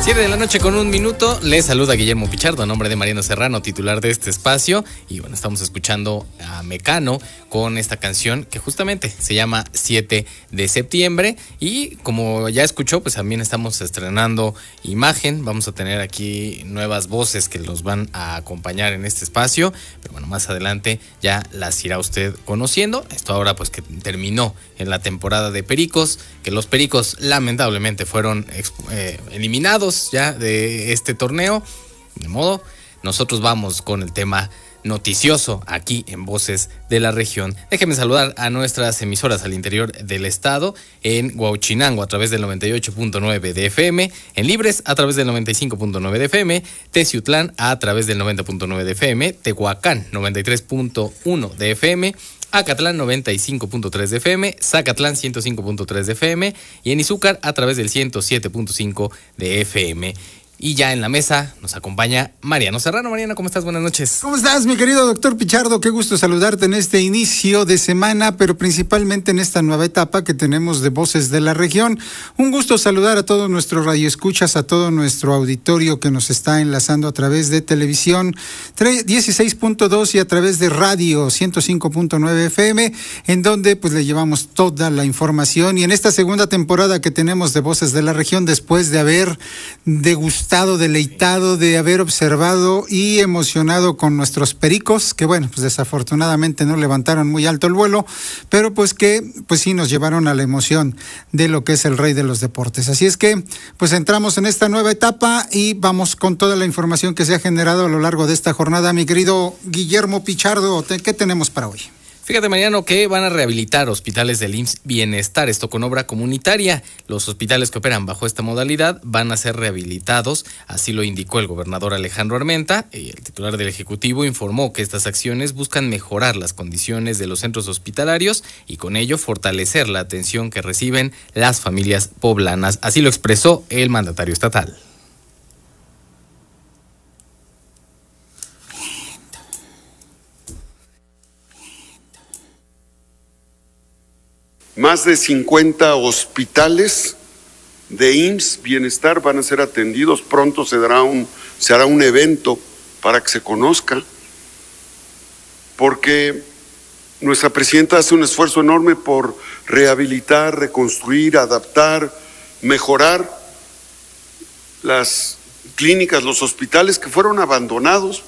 7:01 p.m. Les saluda Guillermo Pichardo, a nombre de Mariano Serrano, titular de este espacio. Y bueno, estamos escuchando a Mecano con esta canción que justamente se llama 7 de septiembre. Y como ya escuchó, pues también estamos estrenando imagen. Vamos a tener aquí nuevas voces que los van a acompañar en este espacio. Pero bueno, más adelante ya las irá usted conociendo. Esto ahora pues que terminó en la temporada de Pericos, que los Pericos lamentablemente fueron eliminados ya de este torneo. De modo, nosotros vamos con el tema noticioso aquí en Voces de la Región. Déjenme saludar a nuestras emisoras al interior del estado: en Huauchinango a través del 98.9 de FM, en Libres a través del 95.9 de FM, Teciutlán a través del 90.9 de FM, Tehuacán 93.1 de FM, Acatlán 95.3 de FM, Zacatlán 105.3 de FM y en Izúcar a través del 107.5 de FM. Y ya en la mesa nos acompaña Mariano Serrano. Mariano, ¿cómo estás? Buenas noches. ¿Cómo estás, mi querido doctor Pichardo? Qué gusto saludarte en este inicio de semana, pero principalmente en esta nueva etapa que tenemos de Voces de la Región. Un gusto saludar a todos nuestros radioescuchas, a todo nuestro auditorio que nos está enlazando a través de televisión 16.2 y a través de radio 105.9 FM, en donde pues le llevamos toda la información. Y en esta segunda temporada que tenemos de Voces de la Región, después de haber degustado, deleitado, de haber observado y emocionado con nuestros Pericos, que bueno, pues desafortunadamente no levantaron muy alto el vuelo, pero pues que pues sí nos llevaron a la emoción de lo que es el rey de los deportes. Así es que pues entramos en esta nueva etapa y vamos con toda la información que se ha generado a lo largo de esta jornada. Mi querido Guillermo Pichardo, ¿qué tenemos para hoy? Fíjate, Mariano, que van a rehabilitar hospitales del IMSS Bienestar, esto con obra comunitaria. Los hospitales que operan bajo esta modalidad van a ser rehabilitados, así lo indicó el gobernador Alejandro Armenta. El titular del Ejecutivo informó que estas acciones buscan mejorar las condiciones de los centros hospitalarios y con ello fortalecer la atención que reciben las familias poblanas. Así lo expresó el mandatario estatal. Más de 50 hospitales de IMSS Bienestar van a ser atendidos. Pronto se hará un evento para que se conozca, porque nuestra presidenta hace un esfuerzo enorme por rehabilitar, reconstruir, adaptar, mejorar las clínicas, los hospitales que fueron abandonados.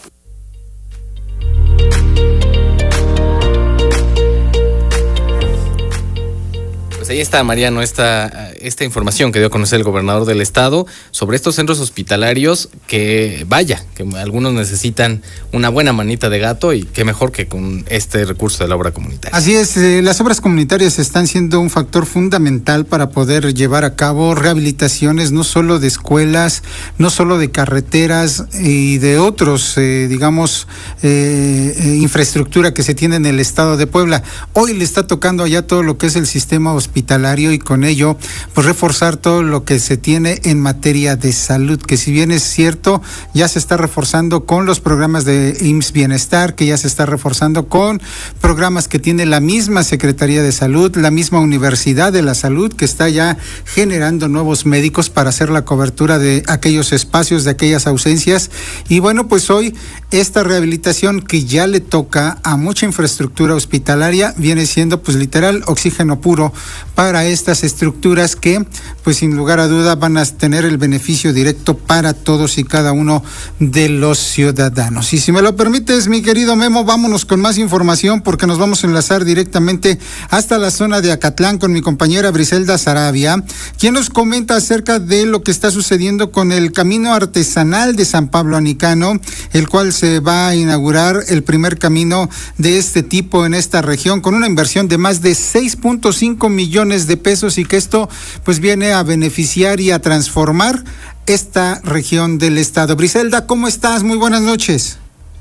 Pues ahí está, Mariano, esta información que dio a conocer el gobernador del estado sobre estos centros hospitalarios que algunos necesitan una buena manita de gato y qué mejor que con este recurso de la obra comunitaria. Así es, las obras comunitarias están siendo un factor fundamental para poder llevar a cabo rehabilitaciones no solo de escuelas, no solo de carreteras y de otros, infraestructura que se tiene en el estado de Puebla. Hoy le está tocando allá todo lo que es el sistema hospitalario y con ello pues reforzar todo lo que se tiene en materia de salud, que si bien es cierto ya se está reforzando con los programas de IMSS Bienestar, que ya se está reforzando con programas que tiene la misma Secretaría de Salud, la misma Universidad de la Salud, que está ya generando nuevos médicos para hacer la cobertura de aquellos espacios, de aquellas ausencias. Y bueno, pues hoy esta rehabilitación que ya le toca a mucha infraestructura hospitalaria viene siendo pues literal oxígeno puro para estas estructuras que pues sin lugar a duda van a tener el beneficio directo para todos y cada uno de los ciudadanos. Y si me lo permites, mi querido Memo, vámonos con más información porque nos vamos a enlazar directamente hasta la zona de Acatlán con mi compañera Briselda Sarabia, quien nos comenta acerca de lo que está sucediendo con el camino artesanal de San Pablo a Nicano, el cual se va a inaugurar el primer camino de este tipo en esta región con una inversión de más de 6.5 millones de pesos y que esto pues viene a beneficiar y a transformar esta región del estado. Briselda, ¿cómo estás? Muy buenas noches.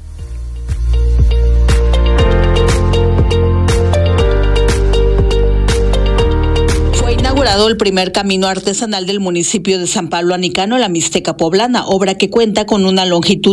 El primer camino artesanal del municipio de San Pablo a Nicano, la Mixteca Poblana, obra que cuenta con una longitud